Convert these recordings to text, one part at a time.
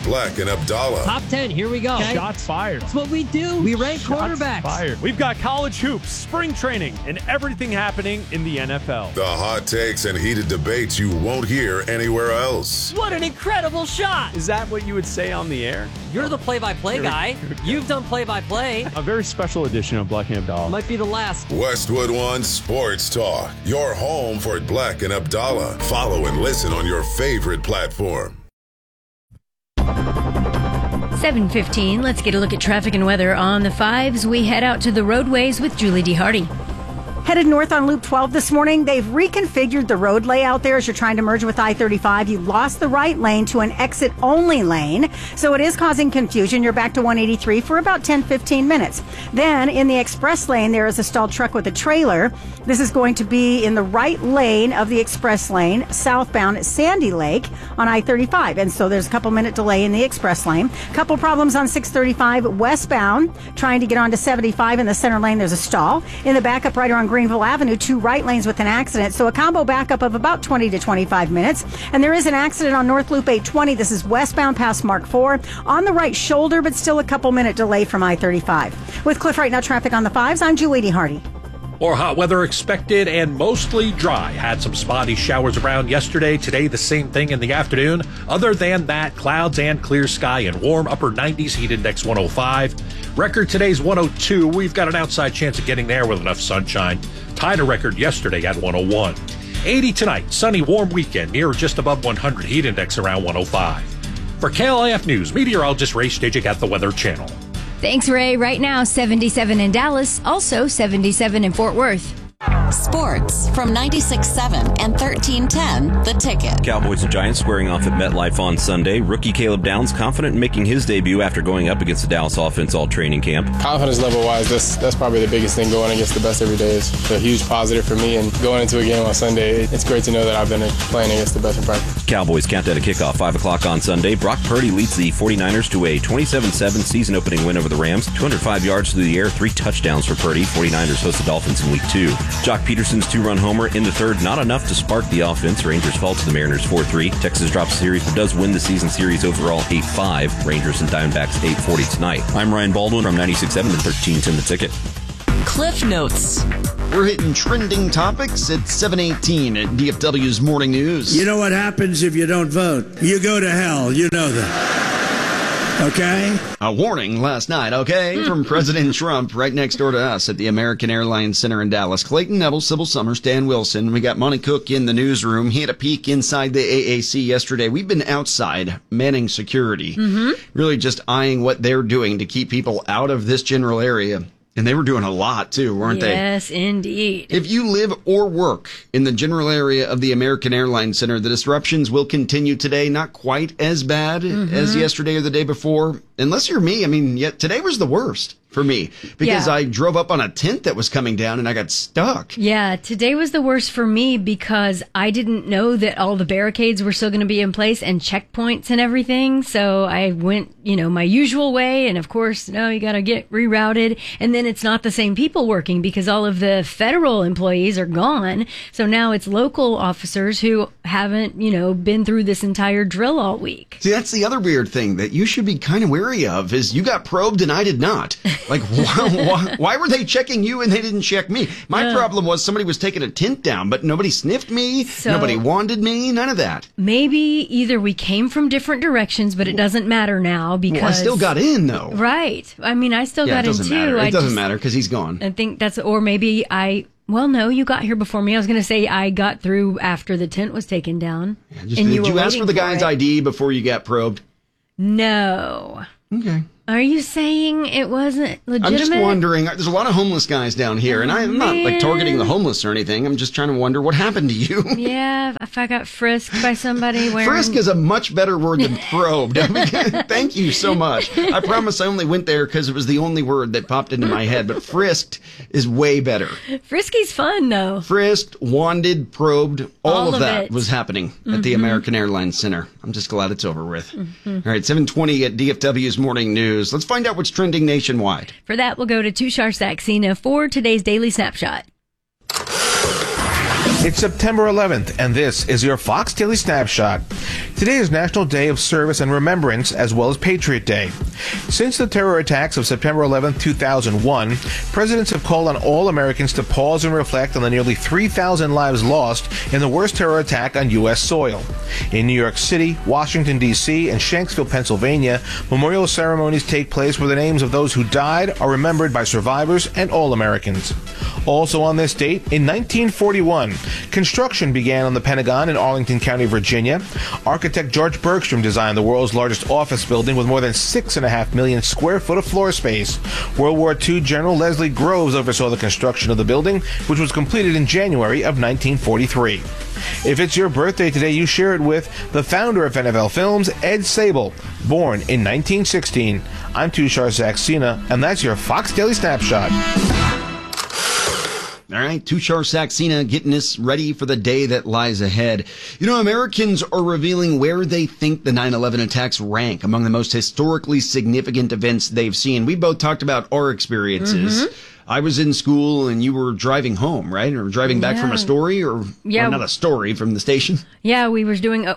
Black and Abdallah. Top 10, here we go. Okay. Shots fired. That's what we do. We rank quarterbacks. Fired. We've got college hoops, spring training, and everything happening in the NFL. The hot takes and heated debates you won't hear anywhere else. What an incredible shot. Is that what you would say on the air? You're the play-by-play guy. You've done play-by-play. A very special edition of Black and Abdallah. Might be the last. Westwood One Sports Talk. Your home for Black and Abdallah. Follow and listen on your favorite platform. 7:15. Let's get a look at traffic and weather on the 5s. We head out to the roadways with Julie D. Hardy. Headed north on Loop 12 this morning. They've reconfigured the road layout there as you're trying to merge with I-35. You lost the right lane to an exit-only lane, so it is causing confusion. You're back to 183 for about 10-15 minutes. Then, in the express lane, there is a stalled truck with a trailer. This is going to be in the right lane of the express lane, southbound at Sandy Lake on I-35. And so there's a couple-minute delay in the express lane. Couple problems on 635 westbound, trying to get onto 75 in the center lane. There's a stall. In the backup right on Greenville Avenue, 2 right lanes with an accident. So a combo backup of about 20 to 25 minutes. And there is an accident on North Loop 820. This is westbound past Mark IV on the right shoulder, but still a couple-minute delay from I-35. With Cliff Right Now traffic on the 5s, I'm Julie D. Hardy. More hot weather expected and mostly dry. Had some spotty showers around yesterday. Today, the same thing in the afternoon. Other than that, clouds and clear sky and warm upper 90s, heat index 105. Record today's 102. We've got an outside chance of getting there with enough sunshine. Tied a record yesterday at 101. 80 tonight. Sunny, warm weekend near just above 100. Heat index around 105. For KLIF News, meteorologist Ray Stajic at the Weather Channel. Thanks, Ray. Right now, 77 in Dallas, also 77 in Fort Worth. Sports from 96.7 and 1310, The Ticket. Cowboys and Giants squaring off at MetLife on Sunday. Rookie Caleb Downs confident in making his debut after going up against the Dallas offense all training camp. Confidence level-wise, that's probably the biggest thing going against the best every day. It's a huge positive for me, and going into a game on Sunday, it's great to know that I've been playing against the best in practice. Cowboys count at a kickoff 5 o'clock on Sunday. Brock Purdy leads the 49ers to a 27-7 season-opening win over the Rams. 205 yards through the air, 3 touchdowns for Purdy. 49ers host the Dolphins in Week 2. Jock Peterson's 2-run homer in the third, not enough to spark the offense. Rangers fall to the Mariners 4-3. Texas drops the series, but does win the season series overall 8-5. Rangers and Diamondbacks 8:40 tonight. I'm Ryan Baldwin from 96.7 and 1310 The Ticket. Cliff Notes. We're hitting trending topics at 7:18 at DFW's Morning News. You know what happens if you don't vote? You go to hell. You know that. Okay? A warning last night, okay, from President Trump right next door to us at the American Airlines Center in Dallas. Clayton Neville, Sybil Summers, Dan Wilson. We got Monty Cook in the newsroom. He had a peek inside the AAC yesterday. We've been outside manning security, really just eyeing what they're doing to keep people out of this general area. And they were doing a lot, too, weren't they? Yes, indeed. If you live or work in the general area of the American Airlines Center, the disruptions will continue today. Not quite as bad as yesterday or the day before. Unless you're me, I mean, yet today was the worst for me because I drove up on a tent that was coming down and I got stuck. Yeah, today was the worst for me because I didn't know that all the barricades were still going to be in place and checkpoints and everything. So I went, my usual way. And of course, no, you got to get rerouted. And then it's not the same people working because all of the federal employees are gone. So now it's local officers who haven't, been through this entire drill all week. See, that's the other weird thing that you should be kind of wary of is you got probed and I did not. Like, why were they checking you and they didn't check me? My problem was somebody was taking a tent down, but nobody sniffed me, nobody wanted me, none of that. Maybe either we came from different directions, but it doesn't matter now because... Well, I still got in, though. Right. I mean, I still got in, too. Matter. It doesn't matter because he's gone. I think that's... Or maybe Well, no, you got here before me. I was going to say I got through after the tent was taken down. Yeah, did you ask for the guy's ID before you got probed? No. Okay. Are you saying it wasn't legitimate? I'm just wondering. There's a lot of homeless guys down here, and I'm not like targeting the homeless or anything. I'm just trying to wonder what happened to you. Yeah, if I got frisked by somebody wearing... Frisk is a much better word than probed. Thank you so much. I promise I only went there because it was the only word that popped into my head, but frisked is way better. Frisky's fun, though. Frisked, wanded, probed, all of that it was happening at the American Airlines Center. I'm just glad it's over with. All right, 7:20 at DFW's Morning News. Let's find out what's trending nationwide. For that, we'll go to Tushar Saxena for today's Daily Snapshot. It's September 11th, and this is your Fox Daily Snapshot. Today is National Day of Service and Remembrance, as well as Patriot Day. Since the terror attacks of September 11th, 2001, presidents have called on all Americans to pause and reflect on the nearly 3,000 lives lost in the worst terror attack on U.S. soil. In New York City, Washington, D.C., and Shanksville, Pennsylvania, memorial ceremonies take place where the names of those who died are remembered by survivors and all Americans. Also on this date, in 1941, construction began on the Pentagon in Arlington County, Virginia. Architect George Bergstrom designed the world's largest office building with more than 6.5 million square foot of floor space. World War II General Leslie Groves oversaw the construction of the building, which was completed in January of 1943. If it's your birthday today, you share it with the founder of NFL Films, Ed Sable, born in 1916. I'm Tushar Saxena, and that's your Fox Daily Snapshot. All right, Tushar Saxena getting us ready for the day that lies ahead. You know, Americans are revealing where they think the 9/11 attacks rank among the most historically significant events they've seen. We both talked about our experiences. Mm-hmm. I was in school and you were driving home, right? Or driving back from a story or not a story from the station? Yeah, we was doing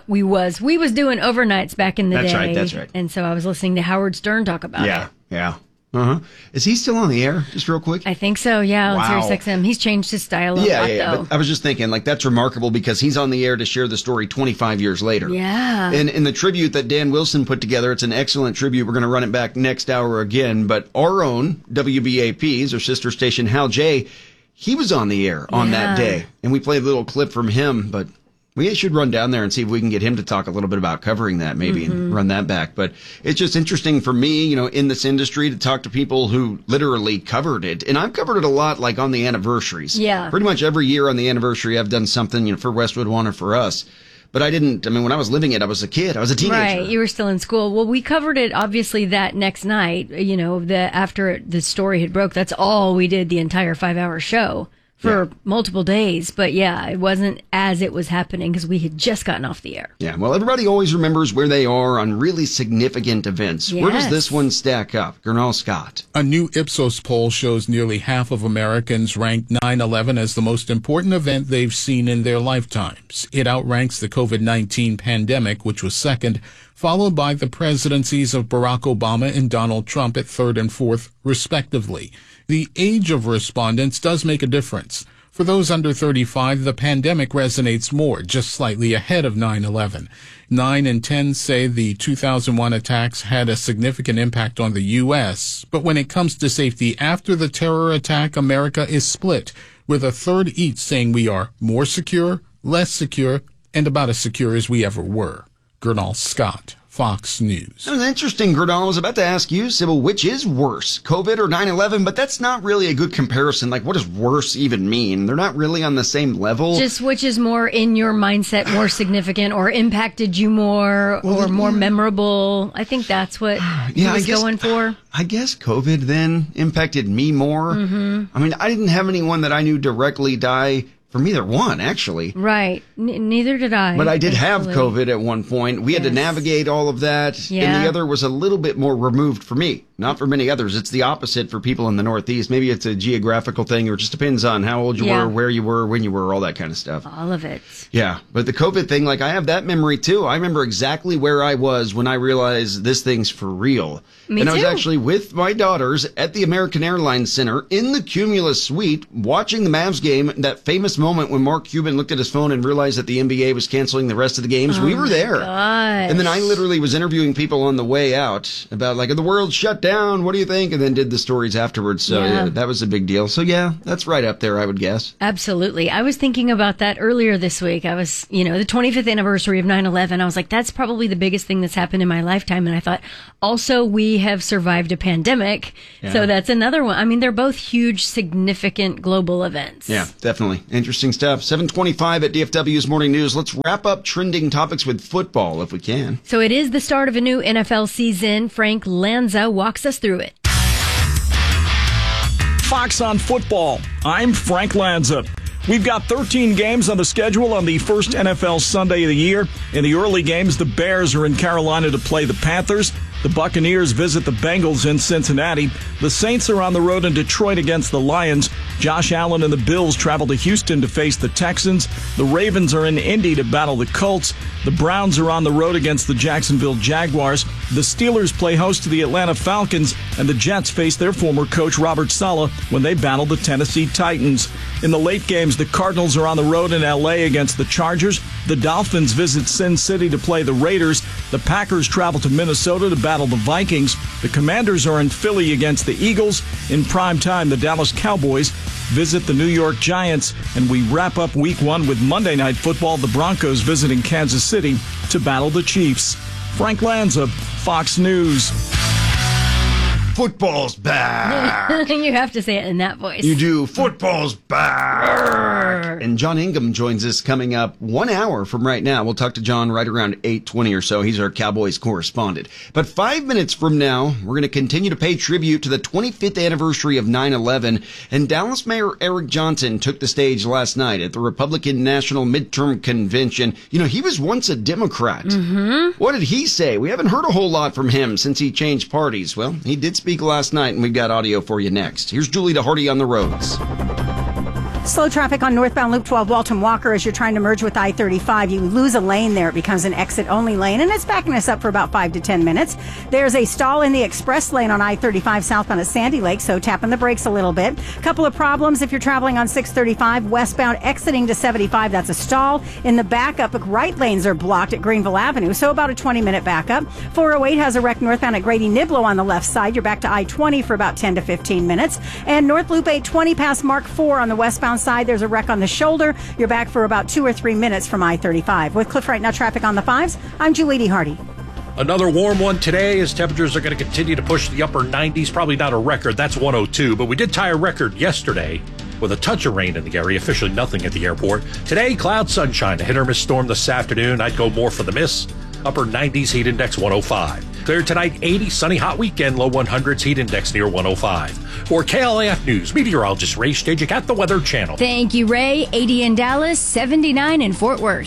overnights back in the day. That's right. And so I was listening to Howard Stern talk about it. Yeah. Uh-huh. Is he still on the air? Just real quick. I think so, yeah, on Sirius XM. He's changed his style a lot, though. But I was just thinking, that's remarkable because he's on the air to share the story 25 years later. Yeah. And in the tribute that Dan Wilson put together, it's an excellent tribute. We're going to run it back next hour again. But our own WBAP's, our sister station, Hal J., he was on the air on that day. And we played a little clip from him, but we should run down there and see if we can get him to talk a little bit about covering that maybe and run that back. But it's just interesting for me, in this industry to talk to people who literally covered it. And I've covered it a lot, on the anniversaries. Yeah. Pretty much every year on the anniversary, I've done something, for Westwood One or for us. But when I was living it, I was a kid. I was a teenager. Right. You were still in school. Well, we covered it, obviously, that next night, after the story had broke. That's all we did the entire 5-hour show. For multiple days. But it wasn't as it was happening because we had just gotten off the air. Yeah, well, everybody always remembers where they are on really significant events. Yes. Where does this one stack up? Gernal Scott. A new Ipsos poll shows nearly half of Americans rank 9/11 as the most important event they've seen in their lifetimes. It outranks the COVID-19 pandemic, which was second, followed by the presidencies of Barack Obama and Donald Trump at third and fourth, respectively. The age of respondents does make a difference. For those under 35, the pandemic resonates more, just slightly ahead of 9/11. 9 and 10 say the 2001 attacks had a significant impact on the U.S., but when it comes to safety after the terror attack, America is split, with a third each saying we are more secure, less secure, and about as secure as we ever were. Gernal Scott, Fox News. That was interesting, Gernal. I was about to ask you, Sybil, which is worse, COVID or 9/11? But that's not really a good comparison. What does worse even mean? They're not really on the same level. Just which is more in your mindset, more significant, or impacted you more, or more memorable. I think that's what he was going for. I guess COVID then impacted me more. Mm-hmm. I didn't have anyone that I knew directly die from either one, actually. Right. Neither did I. But I did have COVID at one point. We had to navigate all of that. Yeah. And the other was a little bit more removed for me. Not for many others. It's the opposite for people in the Northeast. Maybe it's a geographical thing, or it just depends on how old you were, where you were, when you were, all that kind of stuff. All of it. Yeah. But the COVID thing, I have that memory too. I remember exactly where I was when I realized this thing's for real. Me and too. I was actually with my daughters at the American Airlines Center in the Cumulus Suite watching the Mavs game. That famous moment when Mark Cuban looked at his phone and realized that the NBA was canceling the rest of the games. We were there. Gosh. And then I literally was interviewing people on the way out about the world shut down. What do you think? And then did the stories afterwards. So that was a big deal. So that's right up there, I would guess. Absolutely. I was thinking about that earlier this week. I was, the 25th anniversary of 9/11. I was like, that's probably the biggest thing that's happened in my lifetime. And I thought, also, we have survived a pandemic. Yeah. So that's another one. They're both huge, significant global events. Yeah, definitely. Interesting stuff. 7:25 at DFW's Morning News. Let's wrap up trending topics with football if we can. So it is the start of a new NFL season. Frank Lanza walks us through it. Fox on Football. I'm Frank Lanza. We've got 13 games on the schedule on the first NFL Sunday of the year. In the early games, the Bears are in Carolina to play the Panthers. The Buccaneers visit the Bengals in Cincinnati. The Saints are on the road in Detroit against the Lions. Josh Allen and the Bills travel to Houston to face the Texans. The Ravens are in Indy to battle the Colts. The Browns are on the road against the Jacksonville Jaguars. The Steelers play host to the Atlanta Falcons, and the Jets face their former coach Robert Saleh when they battle the Tennessee Titans. In the late games, the Cardinals are on the road in L.A. against the Chargers. The Dolphins visit Sin City to play the Raiders. The Packers travel to Minnesota to battle the Vikings. The Commanders are in Philly against the Eagles. In prime time, the Dallas Cowboys visit the New York Giants. And we wrap up Week 1 with Monday Night Football. The Broncos visiting Kansas City to battle the Chiefs. Frank Lanza, Fox News. Football's back. You have to say it in that voice. You do. Football's back. And John Ingham joins us coming up 1 hour from right now. We'll talk to John right around 8:20 or so. He's our Cowboys correspondent. But 5 minutes from now, we're going to continue to pay tribute to the 25th anniversary of 9/11. And Dallas Mayor Eric Johnson took the stage last night at the Republican National Midterm Convention. You know, he was once a Democrat. Mm-hmm. What did he say? We haven't heard a whole lot from him since he changed parties. Well, he did speak last night, and we've got audio for you next. Here's Julie DeHardy on the roads. Slow traffic on northbound Loop 12 Walton Walker as you're trying to merge with I-35. You lose a lane there. It becomes an exit-only lane, and it's backing us up for about 5 to 10 minutes. There's a stall in the express lane on I-35 southbound at Sandy Lake, so tapping the brakes a little bit. Couple of problems if you're traveling on 635 westbound exiting to 75. That's a stall. In the backup, right lanes are blocked at Greenville Avenue, so about a 20-minute backup. 408 has a wreck northbound at Grady Niblo on the left side. You're back to I-20 for about 10 to 15 minutes. And North Loop 820 past Mark 4 on the westbound side. There's a wreck on the shoulder. You're back for about 2 or 3 minutes from I-35. With Cliff Right Now traffic on the 5s, I'm Julie DeHardy. Another warm one today as temperatures are going to continue to push the upper 90s. Probably not a record. That's 102. But we did tie a record yesterday with a touch of rain in the area. Officially nothing at the airport. Today, cloud sunshine. A hit or miss storm this afternoon. I'd go more for the miss. Upper 90s, heat index 105. Clear tonight, 80, sunny, hot weekend, low 100s, heat index near 105. For KLAF News, meteorologist Ray Stajic at the Weather Channel. Thank you, Ray. 80 in Dallas, 79 in Fort Worth.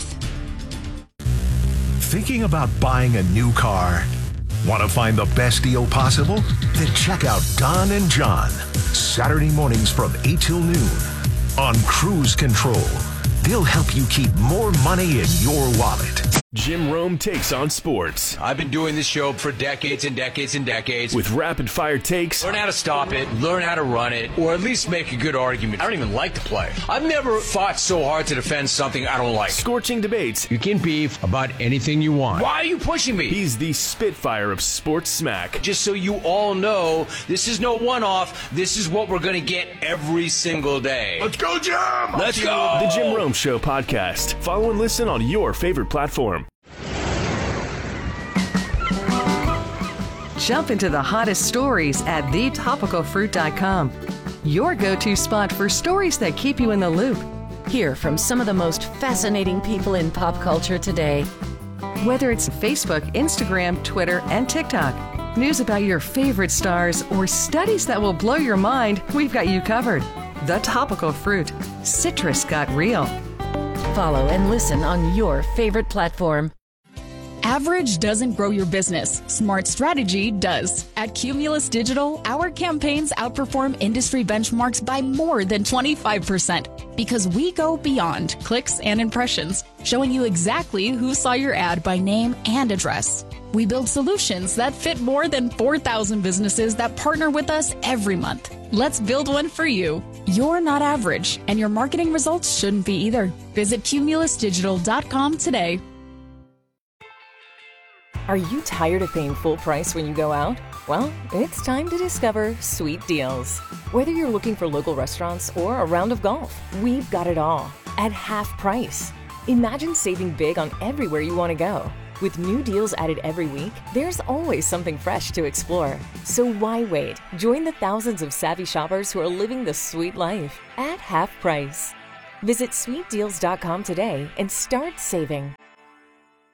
Thinking about buying a new car? Want to find the best deal possible? Then check out Don and John, Saturday mornings from 8 till noon on Cruise Control. They'll help you keep more money in your wallet. Jim Rome takes on sports. I've been doing this show for decades and decades and decades. With rapid fire takes. Learn how to stop it, learn how to run it, or at least make a good argument. I don't even like to play. I've never fought so hard to defend something I don't like. Scorching debates. You can beef about anything you want. Why are you pushing me? He's the Spitfire of Sports Smack. Just so you all know, this is no one-off. This is what we're going to get every single day. Let's go, Jim! Let's go! The Jim Rome Show podcast. Follow and listen on your favorite platform. Jump into the hottest stories at thetopicalfruit.com. Your go-to spot for stories that keep you in the loop. Hear from some of the most fascinating people in pop culture today. Whether it's Facebook, Instagram, Twitter, and TikTok, news about your favorite stars, or studies that will blow your mind, we've got you covered. The Topical Fruit. Citrus got real. Follow and listen on your favorite platform. Average doesn't grow your business. Smart strategy does. At Cumulus Digital, our campaigns outperform industry benchmarks by more than 25% because we go beyond clicks and impressions, showing you exactly who saw your ad by name and address. We build solutions that fit more than 4,000 businesses that partner with us every month. Let's build one for you. You're not average, and your marketing results shouldn't be either. Visit cumulusdigital.com today. Are you tired of paying full price when you go out? Well, it's time to discover Sweet Deals. Whether you're looking for local restaurants or a round of golf, we've got it all at half price. Imagine saving big on everywhere you want to go. With new deals added every week, there's always something fresh to explore. So why wait? Join the thousands of savvy shoppers who are living the sweet life at half price. Visit sweetdeals.com today and start saving.